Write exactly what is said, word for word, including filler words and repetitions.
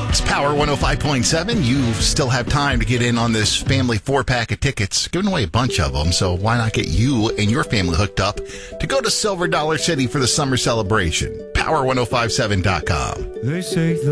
It's Power one oh five point seven. You still have time to get in on this family four-pack of tickets. Giving away a bunch of them, so why not get you and your family hooked up to go to Silver Dollar City for the summer celebration? power ten fifty-seven dot com. They say the